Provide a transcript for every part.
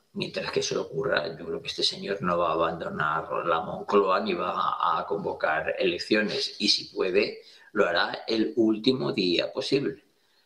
mientras que eso ocurra, yo creo que este señor no va a abandonar la Moncloa ni va a convocar elecciones, y si puede, lo hará el último día posible.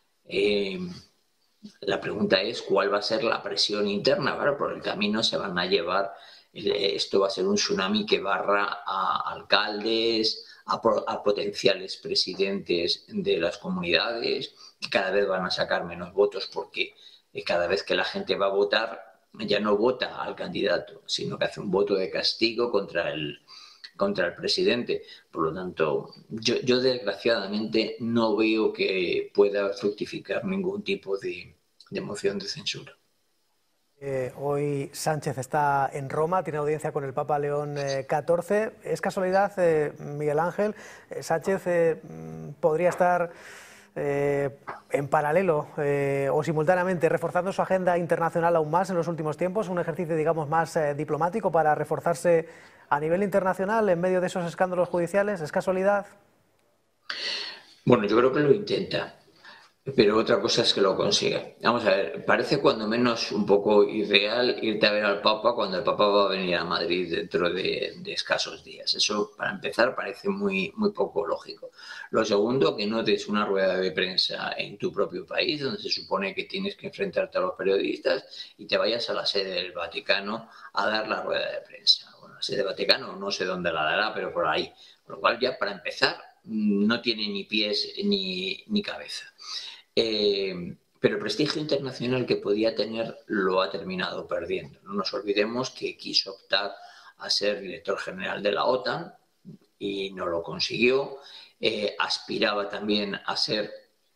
La pregunta es cuál va a ser la presión interna. Claro, por el camino se van a llevar, esto va a ser un tsunami que barra a alcaldes, a potenciales presidentes de las comunidades, que cada vez van a sacar menos votos porque cada vez que la gente va a votar ya no vota al candidato, sino que hace un voto de castigo contra el presidente. Por lo tanto, yo desgraciadamente no veo que pueda fructificar ningún tipo de moción de censura. Hoy Sánchez está en Roma, tiene audiencia con el Papa León XIV. ¿Es casualidad, Miguel Ángel, Sánchez podría estar en paralelo o simultáneamente reforzando su agenda internacional aún más en los últimos tiempos? Un ejercicio, digamos, más diplomático para reforzarse a nivel internacional en medio de esos escándalos judiciales. ¿Es casualidad? Bueno, yo creo que lo intenta, pero otra cosa es que lo consiga. Vamos a ver, parece cuando menos un poco irreal irte a ver al Papa cuando el Papa va a venir a Madrid dentro de escasos días. Eso, para empezar, parece muy poco lógico. Lo segundo, que no des una rueda de prensa en tu propio país, donde se supone que tienes que enfrentarte a los periodistas, y te vayas a la sede del Vaticano a dar la rueda de prensa. Bueno, la sede del Vaticano no sé dónde la dará, pero por ahí. Por lo cual, ya para empezar, no tiene ni pies ni cabeza. Pero el prestigio internacional que podía tener lo ha terminado perdiendo. No nos olvidemos que quiso optar a ser director general de la OTAN y no lo consiguió. Aspiraba también a ser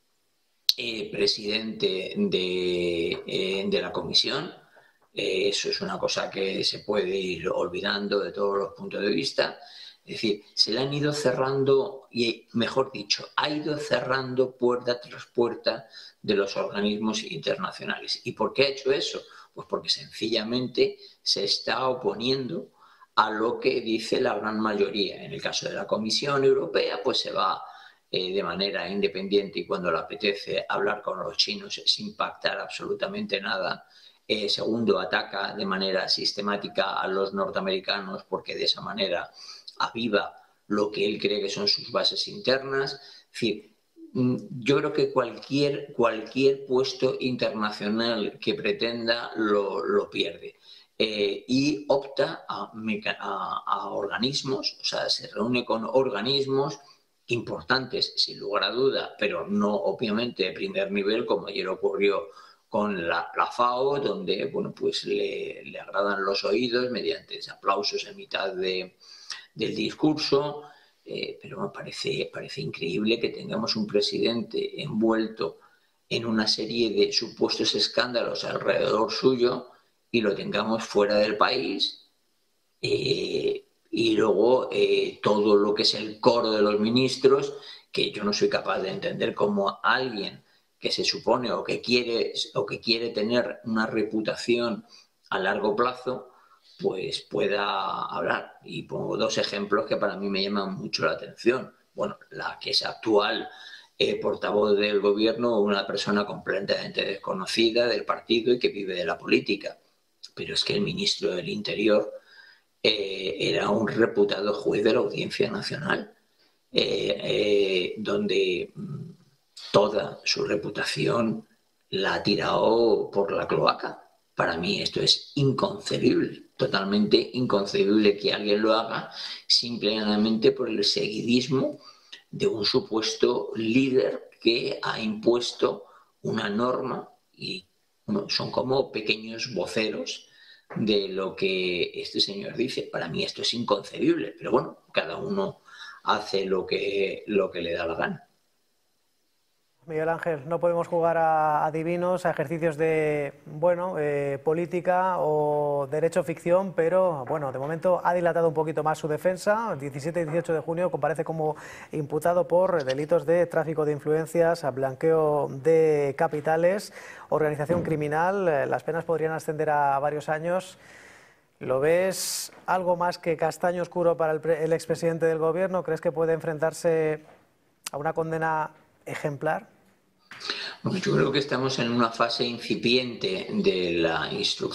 presidente de la comisión. Eso es una cosa que se puede ir olvidando de todos los puntos de vista. Es decir, se le han ido cerrando, y mejor dicho, ha ido cerrando puerta tras puerta de los organismos internacionales. ¿Y por qué ha hecho eso? Pues porque sencillamente se está oponiendo a lo que dice la gran mayoría. En el caso de la Comisión Europea, pues se va de manera independiente y cuando le apetece hablar con los chinos sin pactar absolutamente nada. Segundo, ataca de manera sistemática a los norteamericanos porque de esa manera aviva lo que él cree que son sus bases internas. Es decir, yo creo que cualquier puesto internacional que pretenda lo pierde. Y opta a organismos, o sea, se reúne con organismos importantes, sin lugar a duda, pero no obviamente de primer nivel, como ayer ocurrió con la FAO, donde bueno, pues le agradan los oídos mediante aplausos en mitad del discurso. Pero me parece increíble que tengamos un presidente envuelto en una serie de supuestos escándalos alrededor suyo y lo tengamos fuera del país. Y luego todo lo que es el coro de los ministros, que yo no soy capaz de entender cómo alguien que se supone o que quiere tener una reputación a largo plazo, pues pueda hablar. Y pongo dos ejemplos que para mí me llaman mucho la atención. Bueno, la que es actual portavoz del gobierno, una persona completamente desconocida del partido y que vive de la política. Pero es que el ministro del Interior era un reputado juez de la Audiencia Nacional, donde toda su reputación la ha tirado por la cloaca. Para mí esto es inconcebible, totalmente inconcebible que alguien lo haga simplemente por el seguidismo de un supuesto líder que ha impuesto una norma y bueno, son como pequeños voceros de lo que este señor dice. Para mí esto es inconcebible, pero bueno, cada uno hace lo que le da la gana. Miguel Ángel, no podemos jugar a adivinos, a ejercicios de, bueno, política o derecho ficción, pero, bueno, de momento ha dilatado un poquito más su defensa. El 17 y 18 de junio comparece como imputado por delitos de tráfico de influencias, blanqueo de capitales, organización criminal. Las penas podrían ascender a varios años. ¿Lo ves algo más que castaño oscuro para el expresidente del gobierno? ¿Crees que puede enfrentarse a una condena ejemplar? Bueno, yo creo que estamos en una fase incipiente de la instrucción